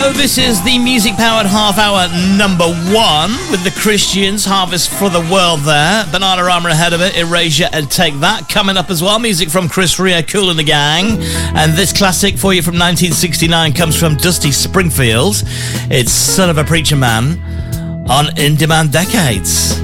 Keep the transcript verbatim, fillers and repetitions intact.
go. This is the music-powered half-hour number one with the Christians, Harvest for the World there. Bananarama ahead of it, Erasure and Take That. Coming up as well, music from Chris Rea, Kool and the Gang. And this classic for you from nineteen sixty-nine comes from Dusty Springfield. It's Son of a Preacher Man on In Demand Decades.